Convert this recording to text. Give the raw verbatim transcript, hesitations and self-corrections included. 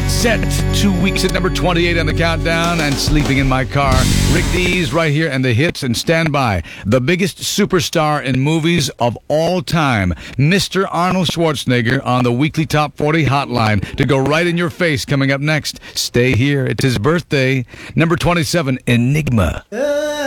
set. Two weeks at number twenty-eight on the countdown and Sleeping in My Car. Rick Dees right here and the hits, and stand by. The biggest superstar in movies of all time, Mister Arnold Schwarzenegger on the weekly Top forty hotline to go right in your face. Coming up next, stay here. It's his birthday. Number twenty-seven, Enigma.